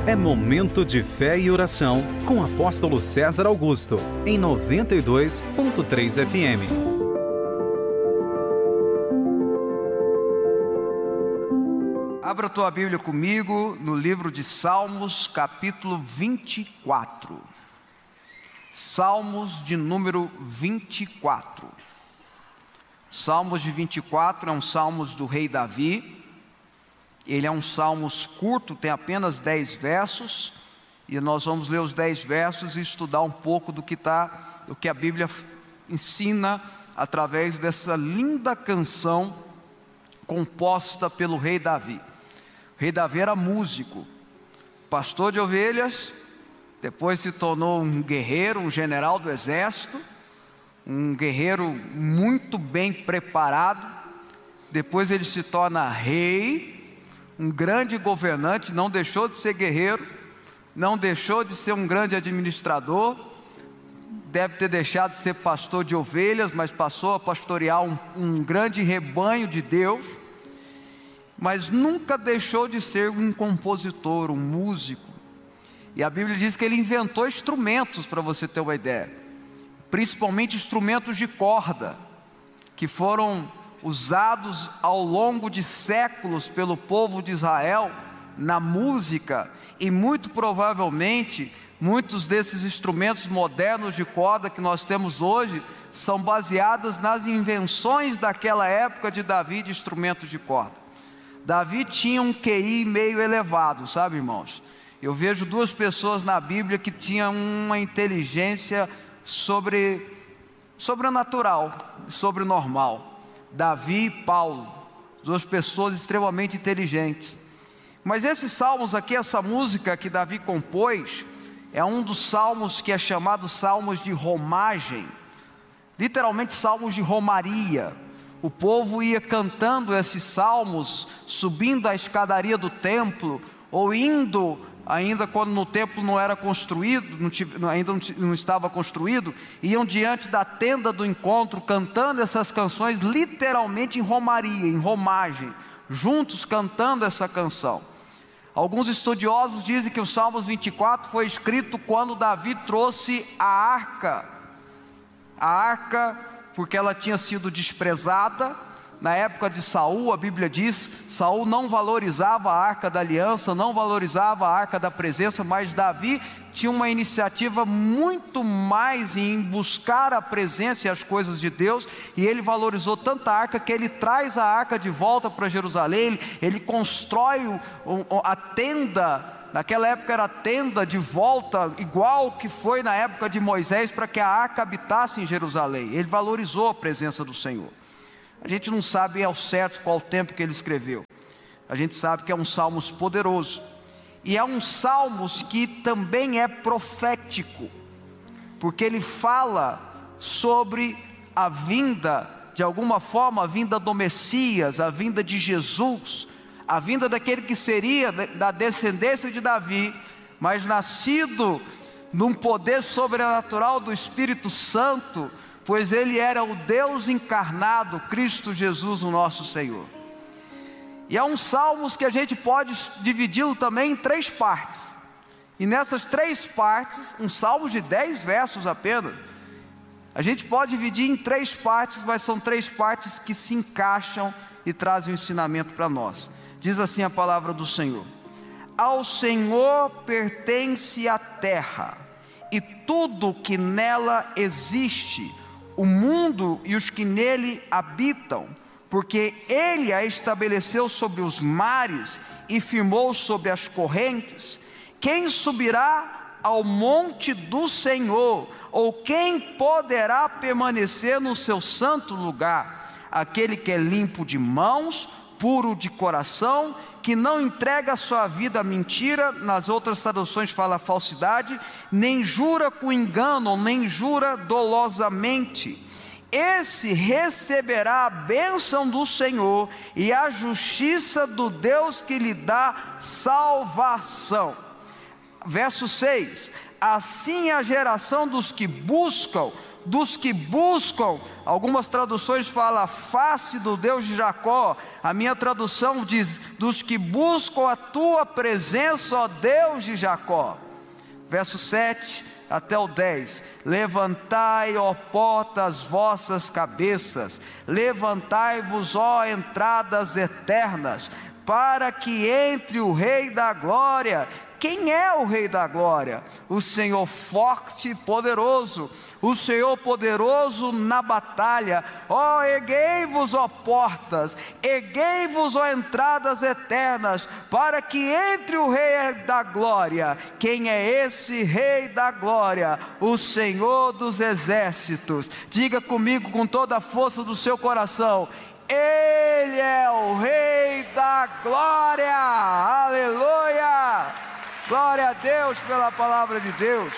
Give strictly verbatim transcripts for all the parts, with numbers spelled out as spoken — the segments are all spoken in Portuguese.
É momento de fé e oração com o apóstolo César Augusto, em noventa e dois ponto três F M. Abra a tua Bíblia comigo no livro de Salmos, capítulo vinte e quatro. Salmos de número vinte e quatro. Salmos de vinte e quatro é um salmos do rei Davi. Ele é um salmos curto, tem apenas dez versos, e nós vamos ler os dez versos e estudar um pouco do que tá, do que a Bíblia ensina através dessa linda canção composta pelo rei Davi. O rei Davi era músico, pastor de ovelhas, depois se tornou um guerreiro, um general do exército, um guerreiro muito bem preparado. Depois ele se torna rei, um grande governante. Não deixou de ser guerreiro, não deixou de ser um grande administrador, deve ter deixado de ser pastor de ovelhas, mas passou a pastorear um, um grande rebanho de Deus, mas nunca deixou de ser um compositor, um músico. E a Bíblia diz que ele inventou instrumentos, para você ter uma ideia, principalmente instrumentos de corda, que foram usados ao longo de séculos pelo povo de Israel na música, e muito provavelmente muitos desses instrumentos modernos de corda que nós temos hoje são baseados nas invenções daquela época de Davi de instrumentos de corda. Davi tinha um Q I meio elevado, sabe, irmãos? Eu vejo duas pessoas na Bíblia que tinham uma inteligência sobre, sobrenatural, sobrenormal. Davi e Paulo, duas pessoas extremamente inteligentes. Mas esses salmos aqui, essa música que Davi compôs, é um dos salmos que é chamado salmos de romagem, literalmente salmos de romaria. O povo ia cantando esses salmos, subindo a escadaria do templo, ou indo, ainda quando no templo não era construído, não tive, ainda não, não estava construído, iam diante da tenda do encontro, cantando essas canções, literalmente em romaria, em romagem, juntos cantando essa canção. Alguns estudiosos dizem que o Salmos vinte e quatro foi escrito quando Davi trouxe a arca, a arca porque ela tinha sido desprezada. Na época de Saul, a Bíblia diz, Saul não valorizava a arca da aliança, não valorizava a arca da presença, mas Davi tinha uma iniciativa muito mais em buscar a presença e as coisas de Deus, e ele valorizou tanta arca que ele traz a arca de volta para Jerusalém. Ele, ele constrói o, o, a tenda, naquela época era a tenda de volta, igual que foi na época de Moisés, para que a arca habitasse em Jerusalém. Ele valorizou a presença do Senhor. A gente não sabe ao certo qual o tempo que ele escreveu. A gente sabe que é um salmos poderoso. E é um salmos que também é profético, porque ele fala sobre a vinda, de alguma forma, a vinda do Messias, a vinda de Jesus, a vinda daquele que seria da descendência de Davi, mas nascido num poder sobrenatural do Espírito Santo, pois ele era o Deus encarnado, Cristo Jesus, o nosso Senhor. E é um salmos que a gente pode dividi-lo também em três partes. E nessas três partes, um salmo de dez versos apenas, a gente pode dividir em três partes, mas são três partes que se encaixam e trazem um ensinamento para nós. Diz assim a palavra do Senhor: ao Senhor pertence a terra e tudo que nela existe, o mundo e os que nele habitam, porque ele a estabeleceu sobre os mares e firmou sobre as correntes. Quem subirá ao monte do Senhor, ou quem poderá permanecer no seu santo lugar? Aquele que é limpo de mãos, puro de coração, que não entrega a sua vida à mentira, nas outras traduções fala falsidade, nem jura com engano, nem jura dolosamente. Esse receberá a bênção do Senhor e a justiça do Deus que lhe dá salvação. Verso seis: assim a geração dos que buscam dos que buscam. Algumas traduções falam a face do Deus de Jacó. A minha tradução diz: dos que buscam a tua presença, ó Deus de Jacó. Verso sete até o dez: levantai, ó portas, as vossas cabeças, levantai-vos, ó entradas eternas, para que entre o Rei da Glória. Quem é o Rei da Glória? O Senhor forte e poderoso, o Senhor poderoso na batalha. Ó, erguei-vos, ó portas, erguei-vos, ó entradas eternas, para que entre o Rei da Glória. Quem é esse Rei da Glória? O Senhor dos exércitos. Diga comigo com toda a força do seu coração: Ele é o Rei da Glória. Aleluia! Glória a Deus pela palavra de Deus.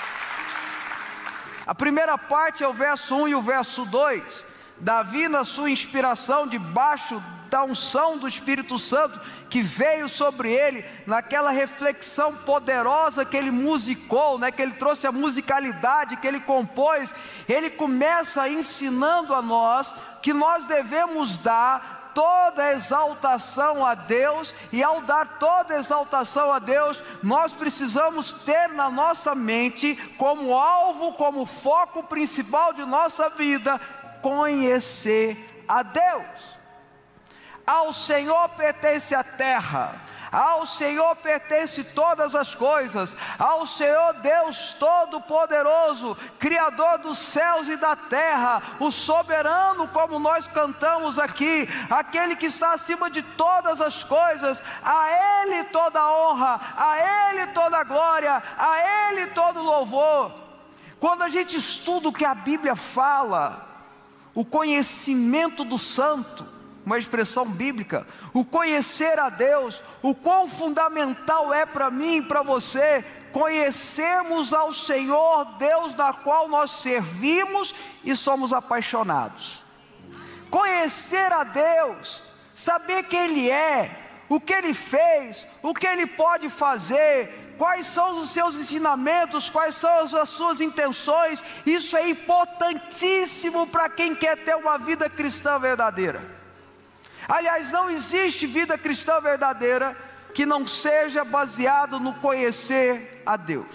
A primeira parte é o verso um e o verso dois. Davi, na sua inspiração, debaixo da unção do Espírito Santo que veio sobre ele, naquela reflexão poderosa que ele musicou, né, que ele trouxe a musicalidade, que ele compôs, ele começa ensinando a nós que nós devemos dar toda exaltação a Deus, e ao dar toda exaltação a Deus, nós precisamos ter na nossa mente, como alvo, como foco principal de nossa vida, conhecer a Deus. Ao Senhor pertence a terra, ao Senhor pertence todas as coisas, ao Senhor Deus Todo-Poderoso, Criador dos céus e da terra, o soberano, como nós cantamos aqui, aquele que está acima de todas as coisas. A Ele toda a honra, a Ele toda a glória, a Ele todo o louvor. Quando a gente estuda o que a Bíblia fala, o conhecimento do santo, uma expressão bíblica, o conhecer a Deus, o quão fundamental é para mim e para você conhecermos ao Senhor Deus, da qual nós servimos e somos apaixonados. Conhecer a Deus, saber quem Ele é, o que Ele fez, o que Ele pode fazer, quais são os seus ensinamentos, quais são as suas intenções. Isso é importantíssimo para quem quer ter uma vida cristã verdadeira. Aliás, não existe vida cristã verdadeira que não seja baseado no conhecer a Deus,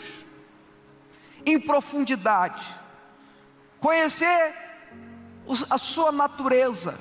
em profundidade, conhecer a sua natureza.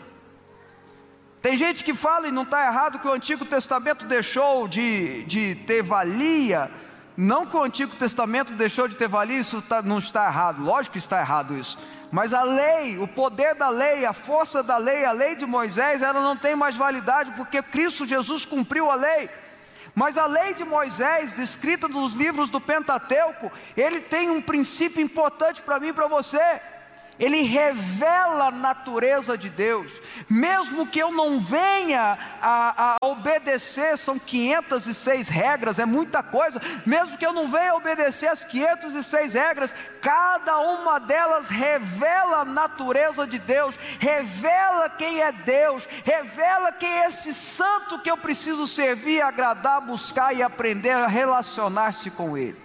Tem gente que fala, e não está errado, que o Antigo Testamento deixou de, de ter valia. Não que o Antigo Testamento deixou de ter valia, isso tá, não está errado, lógico que está errado isso. Mas a lei, o poder da lei, a força da lei, a lei de Moisés, ela não tem mais validade, porque Cristo Jesus cumpriu a lei. Mas a lei de Moisés, descrita nos livros do Pentateuco, ele tem um princípio importante para mim e para você. Ele revela a natureza de Deus. Mesmo que eu não venha a, a obedecer, são quinhentas e seis regras, é muita coisa. Mesmo que eu não venha obedecer as quinhentas e seis regras, cada uma delas revela a natureza de Deus, revela quem é Deus, revela quem é esse santo que eu preciso servir, agradar, buscar e aprender a relacionar-se com Ele.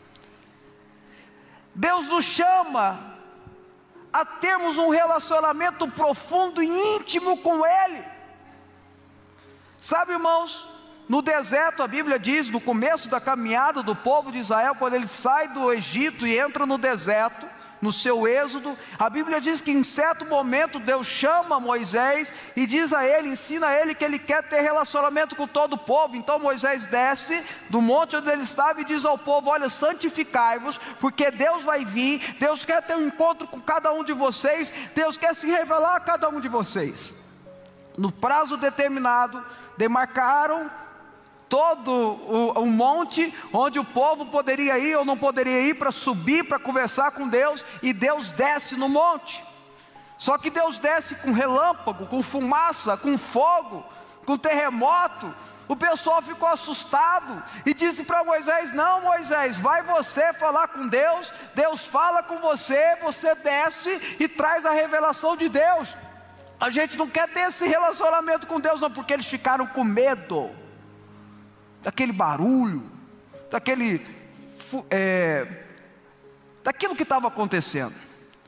Deus nos chama a termos um relacionamento profundo e íntimo com Ele. Sabe, irmãos, no deserto a Bíblia diz, no começo da caminhada do povo de Israel, quando ele sai do Egito e entra no deserto, no seu êxodo, a Bíblia diz que em certo momento Deus chama Moisés e diz a ele, ensina a ele que ele quer ter relacionamento com todo o povo. Então Moisés desce do monte onde ele estava e diz ao povo: olha, santificai-vos, porque Deus vai vir, Deus quer ter um encontro com cada um de vocês, Deus quer se revelar a cada um de vocês. No prazo determinado, demarcaram todo o, o monte onde o povo poderia ir ou não poderia ir para subir, para conversar com Deus, e Deus desce no monte. Só que Deus desce com relâmpago, com fumaça, com fogo, com terremoto. O pessoal ficou assustado e disse para Moisés: não, Moisés, vai você falar com Deus, Deus fala com você, você desce e traz a revelação de Deus. A gente não quer ter esse relacionamento com Deus não, porque eles ficaram com medo daquele barulho, daquele, é, daquilo que estava acontecendo.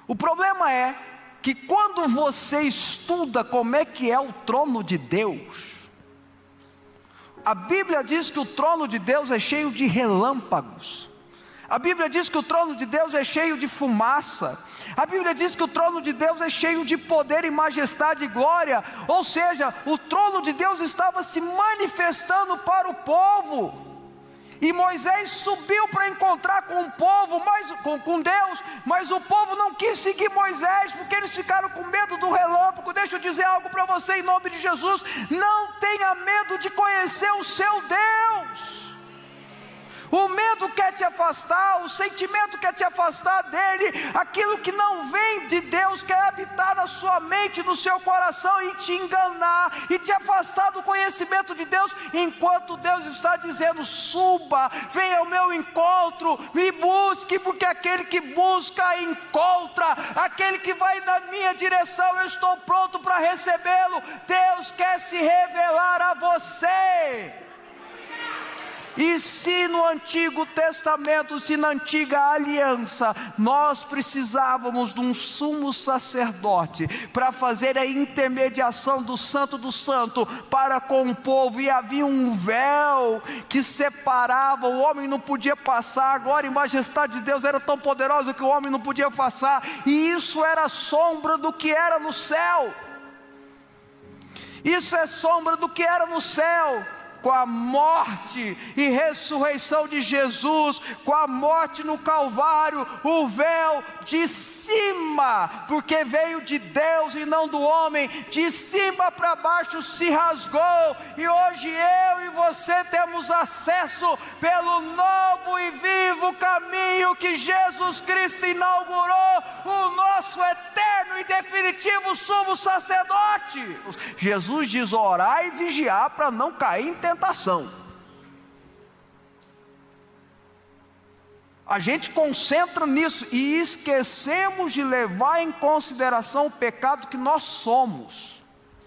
O problema é que quando você estuda como é que é o trono de Deus, a Bíblia diz que o trono de Deus é cheio de relâmpagos. A Bíblia diz que o trono de Deus é cheio de fumaça. A Bíblia diz que o trono de Deus é cheio de poder e majestade e glória. Ou seja, o trono de Deus estava se manifestando para o povo. E Moisés subiu para encontrar com o povo, mas, com, com Deus, mas o povo não quis seguir Moisés, porque eles ficaram com medo do relâmpago. Deixa eu dizer algo para você em nome de Jesus: não tenha medo de conhecer o seu Deus. O medo quer te afastar, o sentimento quer te afastar dele, aquilo que não vem de Deus quer habitar na sua mente, no seu coração e te enganar, e te afastar do conhecimento de Deus, enquanto Deus está dizendo: suba, venha ao meu encontro, me busque, porque aquele que busca, encontra, aquele que vai na minha direção, eu estou pronto para recebê-lo. Deus quer se revelar a você. E se no Antigo Testamento, se na antiga aliança, nós precisávamos de um sumo sacerdote para fazer a intermediação do Santo do Santo para com o povo, e havia um véu que separava, o homem não podia passar. Agora a majestade de Deus era tão poderosa que o homem não podia passar, e isso era sombra do que era no céu. Isso é sombra do que era no céu. Com a morte e ressurreição de Jesus, com a morte no Calvário, o véu de cima, porque veio de Deus e não do homem, de cima para baixo se rasgou, e hoje eu e você temos acesso pelo novo e vivo caminho que Jesus Cristo inaugurou, o nosso eterno e definitivo sumo sacerdote. Jesus diz: orar e vigiar para não cair em tentação. A gente concentra nisso e esquecemos de levar em consideração o pecado que nós somos.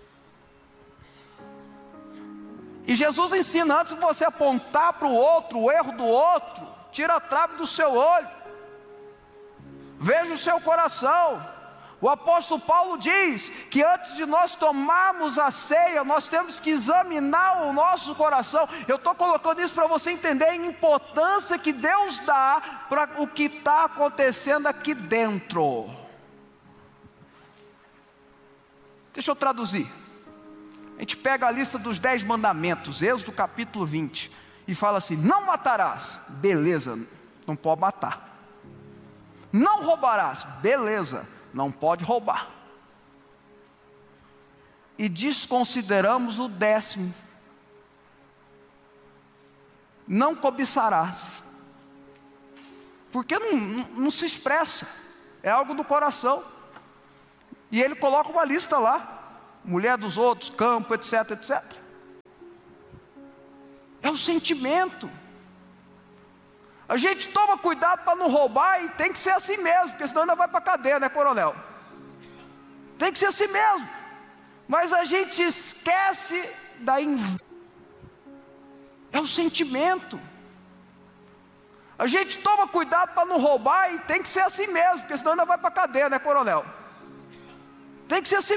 E Jesus ensina: antes de você apontar para o outro o erro do outro, tira a trave do seu olho, veja o seu coração. O apóstolo Paulo diz que antes de nós tomarmos a ceia, nós temos que examinar o nosso coração. Eu estou colocando isso para você entender a importância que Deus dá para o que está acontecendo aqui dentro. Deixa eu traduzir. A gente pega a lista dos dez mandamentos, Êxodo capítulo vinte, e fala assim: não matarás. Beleza, não pode matar. Não roubarás. Beleza, não pode roubar. E desconsideramos o décimo: não cobiçarás. Porque não, não, não se expressa, é algo do coração. E ele coloca uma lista lá: mulher dos outros, campo, etc, etcétera. É o sentimento. A gente toma cuidado para não roubar, e tem que ser assim mesmo, porque senão ainda vai para a cadeia, né, coronel? Tem que ser assim mesmo. Mas a gente esquece da inv... É o sentimento. A gente toma cuidado para não roubar, e tem que ser assim mesmo, porque senão ainda vai para a cadeia, né, coronel? Tem que ser assim